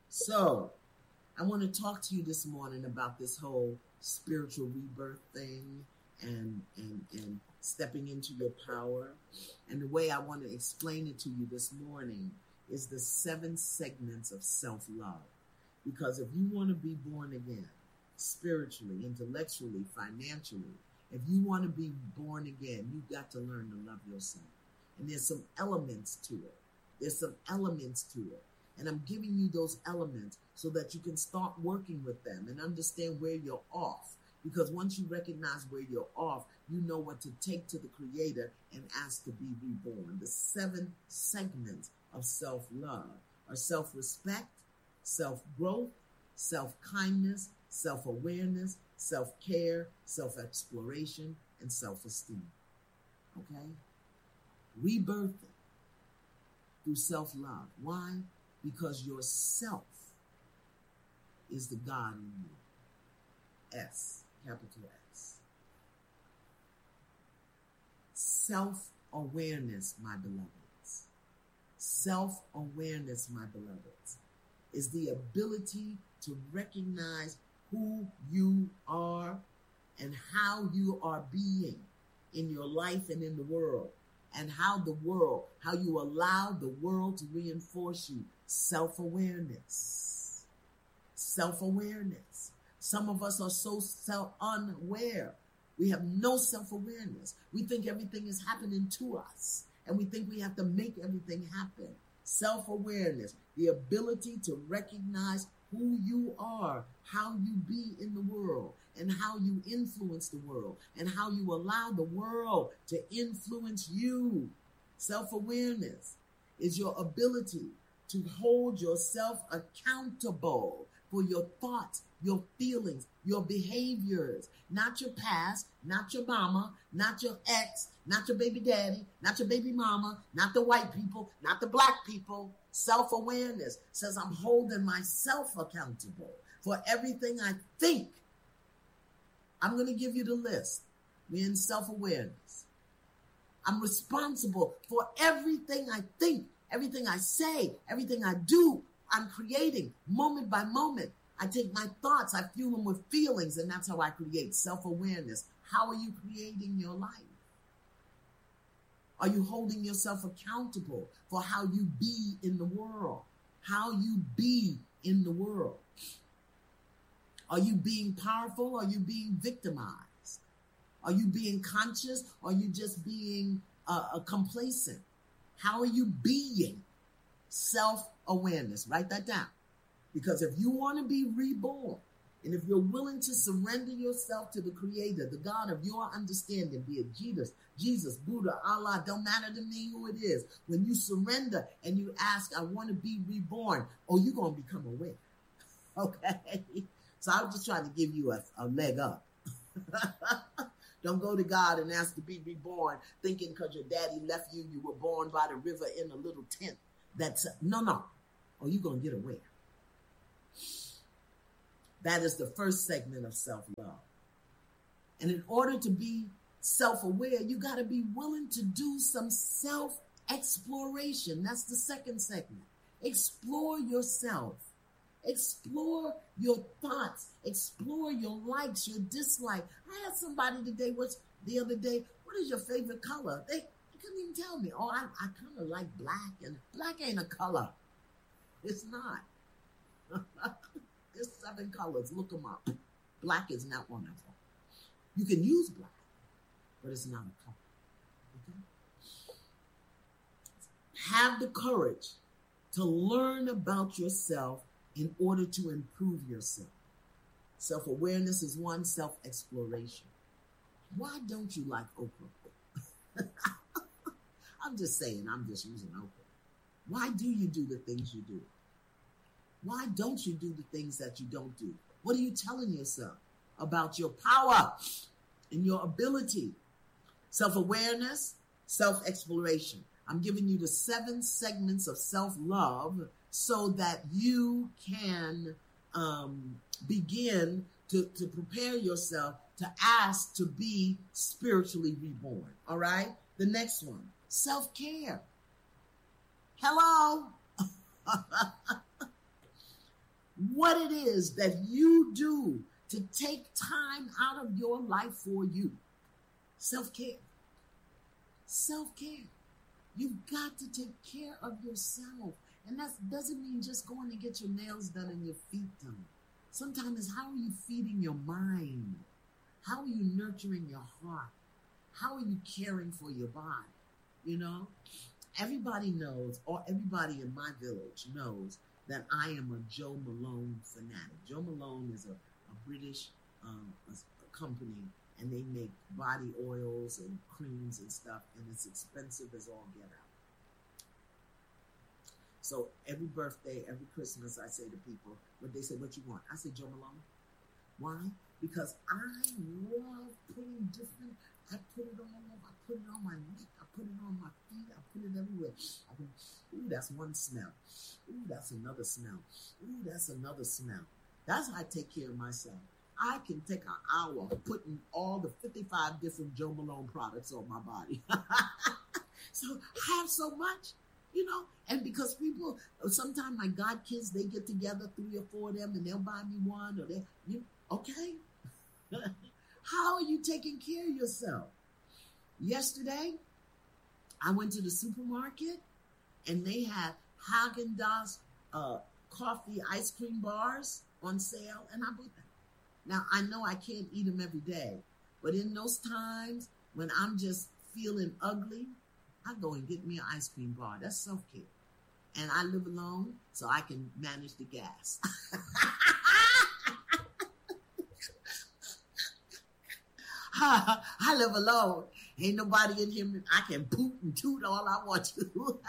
So, I want to talk to you this morning about this whole spiritual rebirth thing and stepping into your power. And the way I want to explain it to you this morning is the 7 segments of self-love. Because if you want to be born again, spiritually, intellectually, financially, if you want to be born again, you've got to learn to love yourself. And there's some elements to it. And I'm giving you those elements so that you can start working with them and understand where you're off. Because once you recognize where you're off, you know what to take to the Creator and ask to be reborn. The 7 segments of self-love are self-respect, self-growth, self-kindness, self-awareness, self-care, self-exploration, and self-esteem. Okay? Rebirthing through self-love. Why? Because yourself is the God in you. S, capital S. Self-awareness, my beloveds. Self-awareness, my beloveds, is the ability to recognize who you are and how you are being in your life and in the world, and how you allow the world to reinforce you. Self-awareness. Self-awareness. Some of us are so unaware. We have no self-awareness. We think everything is happening to us, and we think we have to make everything happen. Self-awareness, the ability to recognize who you are, how you be in the world, and how you influence the world, and how you allow the world to influence you. Self-awareness is your ability to hold yourself accountable for your thoughts, your feelings, your behaviors, not your past, not your mama, not your ex, not your baby daddy, not your baby mama, not the white people, not the black people. Self-awareness says I'm holding myself accountable for everything I think. I'm going to give you the list. We're in self-awareness. I'm responsible for everything I think, everything I say, everything I do. I'm creating moment by moment. I take my thoughts, I fuel them with feelings, and that's how I create self-awareness. How are you creating your life? Are you holding yourself accountable for how you be in the world? How you be in the world? Are you being powerful? Or are you being victimized? Are you being conscious? Or are you just being complacent? How are you being? Self-awareness. Write that down. Because if you want to be reborn, and if you're willing to surrender yourself to the Creator, the God of your understanding, be it Jesus, Buddha, Allah, don't matter to me who it is. When you surrender and you ask, I want to be reborn, you're going to become aware. Okay? So I was just trying to give you a leg up. Don't go to God and ask to be reborn thinking because your daddy left you, you were born by the river in a little tent. No. You're going to get aware. That is the first segment of self-love. And in order to be self-aware, you got to be willing to do some self-exploration. That's the second segment. Explore yourself. Explore your thoughts. Explore your likes, your dislikes. I had somebody the other day, what is your favorite color? They couldn't even tell me. I kind of like black, and black ain't a color. It's not. There's 7 colors. Look them up. Black is not one of them. You can use black, but it's not a color. Okay? Have the courage to learn about yourself in order to improve yourself. Self-awareness is one, self-exploration. Why don't you like Oprah? I'm just saying, I'm just using Oprah. Why do you do the things you do? Why don't you do the things that you don't do? What are you telling yourself about your power and your ability? Self-awareness, self-exploration. I'm giving you the 7 segments of self-love so that you can begin to prepare yourself to ask to be spiritually reborn. All right? The next one, self-care. Hello? what it is that you do to take time out of your life for you. Self-care. Self-care. You've got to take care of yourself. And that doesn't mean just going to get your nails done and your feet done. Sometimes it's how are you feeding your mind? How are you nurturing your heart? How are you caring for your body? You know, everybody knows, or everybody in my village knows, that I am a Joe Malone fanatic. Joe Malone is a British a company, and they make body oils and creams and stuff, and it's expensive as all get out. So every birthday, every Christmas, I say to people, when they say, what you want? I say, Joe Malone. Why? Because I love putting different, I put it all over. I put it on my neck. I put it on my feet. I put it everywhere. Ooh, that's one smell. Ooh, that's another smell. Ooh, that's another smell. That's how I take care of myself. I can take an hour putting all the 55 different Joe Malone products on my body. So I have so much, you know, and because people, sometimes my god kids, they get together, 3 or 4 of them, and they'll buy me one, or okay. How are you taking care of yourself? Yesterday, I went to the supermarket, and they had Haagen-Dazs coffee ice cream bars on sale, and I bought them. Now, I know I can't eat them every day, but in those times when I'm just feeling ugly, I go and get me an ice cream bar. That's self-care. And I live alone, so I can manage the gas. I live alone. Ain't nobody in here. I can poot and toot all I want to.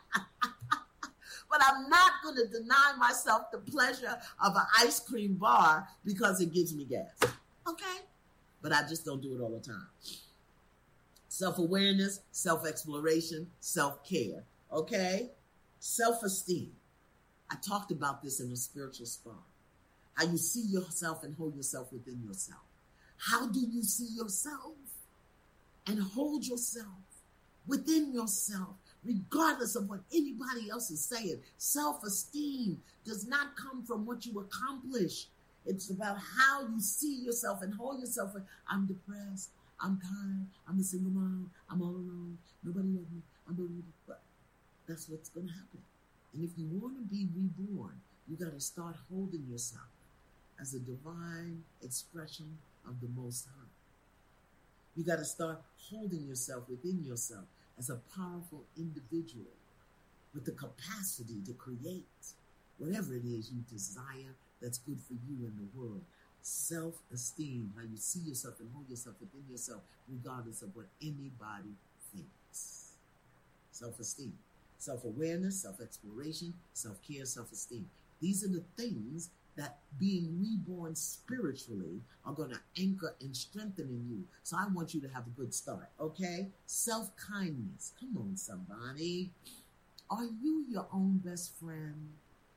But I'm not going to deny myself the pleasure of an ice cream bar because it gives me gas. Okay? But I just don't do it all the time. Self-awareness, self-exploration, self-care. Okay? Self-esteem. I talked about this in a spiritual spa. How you see yourself and hold yourself within yourself. How do you see yourself and hold yourself within yourself, regardless of what anybody else is saying? Self-esteem does not come from what you accomplish. It's about how you see yourself and hold yourself. I'm depressed. I'm tired. I'm a single mom. I'm all alone. Nobody loves me. But that's what's going to happen. And if you want to be reborn, you got to start holding yourself as a divine expression of the Most High. You got to start holding yourself within yourself as a powerful individual with the capacity to create whatever it is you desire that's good for you in the world. Self-esteem, how you see yourself and hold yourself within yourself, regardless of what anybody thinks. Self-esteem, self-awareness, self-exploration, self-care, self-esteem. These are the things that being reborn spiritually are going to anchor and strengthen in you. So I want you to have a good start, okay? Self-kindness. Come on, somebody. Are you your own best friend?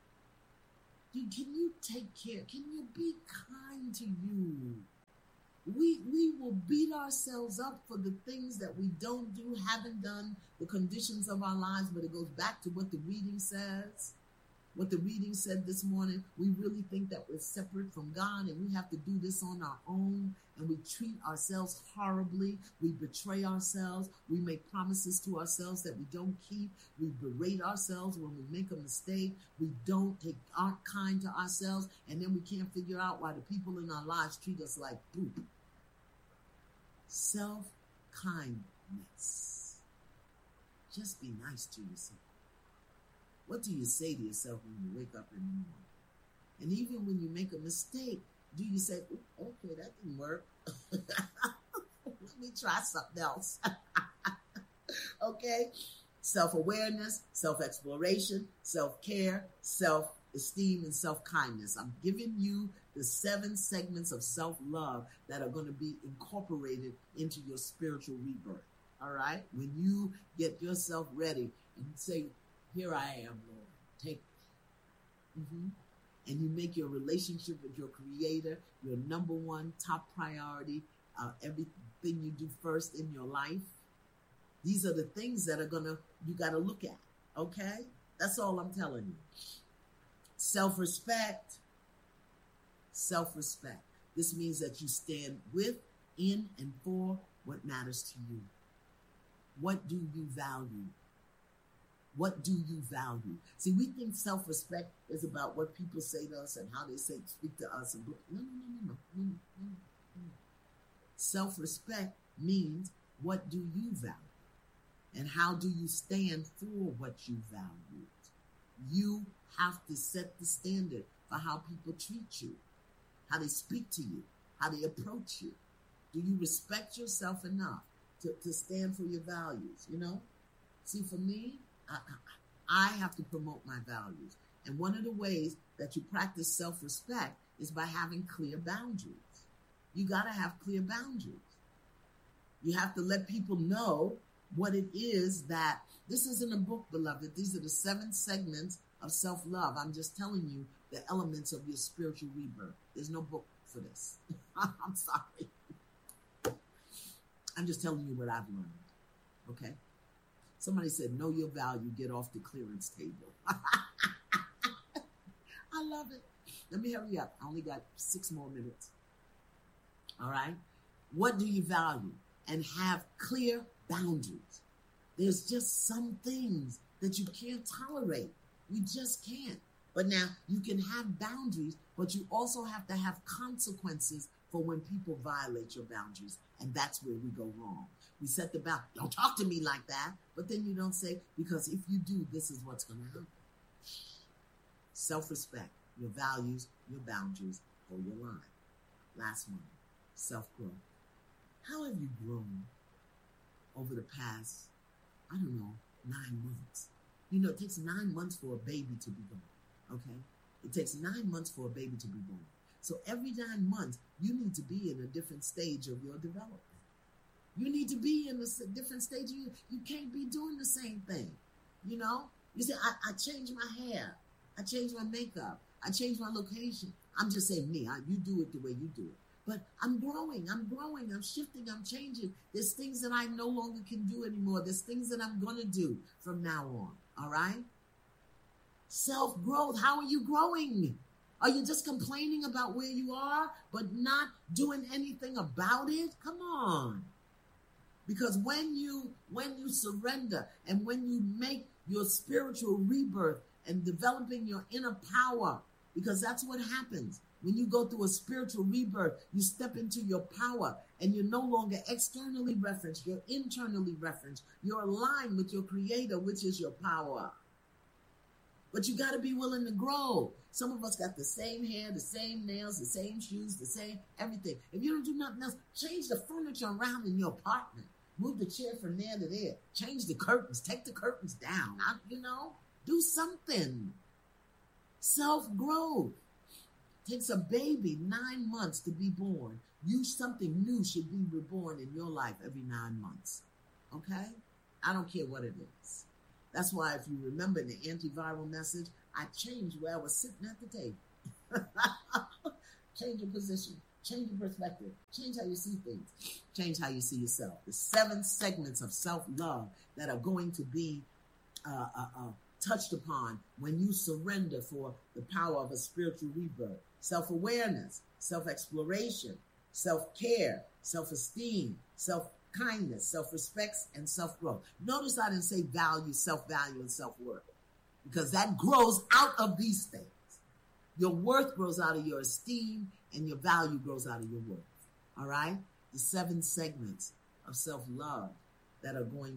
Can you take care? Can you be kind to you? We will beat ourselves up for the things that we don't do, haven't done, the conditions of our lives, but it goes back to what the reading says. What the reading said this morning, we really think that we're separate from God and we have to do this on our own, and we treat ourselves horribly. We betray ourselves. We make promises to ourselves that we don't keep. We berate ourselves when we make a mistake. We aren't kind to ourselves, and then we can't figure out why the people in our lives treat us like poop. Self-kindness. Just be nice to yourself. What do you say to yourself when you wake up in the morning? And even when you make a mistake, do you say, okay, that didn't work. Let me try something else. Okay? Self-awareness, self-exploration, self-care, self-esteem, and self-kindness. I'm giving you the 7 segments of self-love that are going to be incorporated into your spiritual rebirth. All right? When you get yourself ready and say, here I am, Lord, take me. And you make your relationship with your Creator your number one top priority, everything you do first in your life. These are the things that you got to look at, okay? That's all I'm telling you. Self-respect, Self-respect. This means that you stand with, in, and for what matters to you. What do you value? What do you value? See, we think self-respect is about what people say to us and how they speak to us. No. Self-respect means, what do you value? And how do you stand for what you value? You have to set the standard for how people treat you, how they speak to you, how they approach you. Do you respect yourself enough to stand for your values, you know? See, for me, I have to promote my values. And one of the ways that you practice self-respect is by having clear boundaries. You got to have clear boundaries. You have to let people know what it is that, this isn't a book, beloved. These are the 7 segments of self-love. I'm just telling you the elements of your spiritual rebirth. There's no book for this. I'm sorry. I'm just telling you what I've learned. Okay? Somebody said, know your value, get off the clearance table. I love it. Let me hurry up. I only got 6 more minutes. All right? What do you value? And have clear boundaries. There's just some things that you can't tolerate. You just can't. But now you can have boundaries, but you also have to have consequences for when people violate your boundaries. And that's where we go wrong. We set the boundary. Don't talk to me like that. But then you don't say, because if you do, this is what's going to happen. Self-respect, your values, your boundaries, hold your line. Last one, self-growth. How have you grown over the past, 9 months? You know, it takes 9 months for a baby to be born, okay? It takes 9 months for a baby to be born. So every 9 months, you need to be in a different stage of your development. You need to be in a different stage. You can't be doing the same thing, you know? You say, I changed my hair. I changed my makeup. I changed my location. I'm just saying me. You do it the way you do it. But I'm growing, I'm shifting, I'm changing. There's things that I no longer can do anymore. There's things that I'm going to do from now on, all right? Self-growth, how are you growing? Are you just complaining about where you are, but not doing anything about it? Come on. Because when you surrender and when you make your spiritual rebirth and developing your inner power, because that's what happens. When you go through a spiritual rebirth, you step into your power and you're no longer externally referenced, you're internally referenced. You're aligned with your creator, which is your power. But you got to be willing to grow. Some of us got the same hair, the same nails, the same shoes, the same everything. If you don't do nothing else, change the furniture around in your apartment. Move the chair from there to there. Change the curtains. Take the curtains down. Do something. Self-growth. Takes a baby 9 months to be born. Something new should be reborn in your life every 9 months. Okay? I don't care what it is. That's why if you remember the antiviral message, I changed where I was sitting at the table. Change your position. Change your perspective. Change how you see things. Change how you see yourself. The 7 segments of self-love that are going to be touched upon when you surrender for the power of a spiritual rebirth. Self-awareness, self-exploration, self-care, self-esteem, self-kindness, self-respect, and self-growth. Notice I didn't say value, self-value, and self-worth, because that grows out of these things. Your worth grows out of your esteem, and your value grows out of your worth. All right? The 7 segments of self-love that are going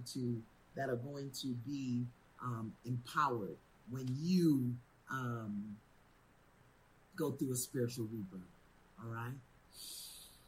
to be empowered when you go through a spiritual rebirth. All right?